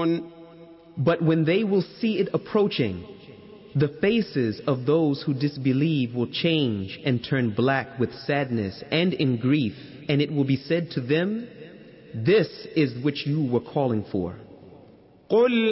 But when they will see it approaching, the faces of those who disbelieve will change and turn black with sadness and in grief, and it will be said to them, this is which you were calling for. قل